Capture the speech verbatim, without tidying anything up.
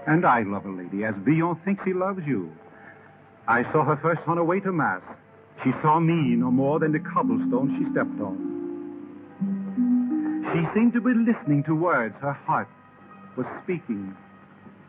And I love a lady as Villon thinks he loves you. I saw her first on her way to Mass. She saw me no more than the cobblestone she stepped on. She seemed to be listening to words her heart was speaking.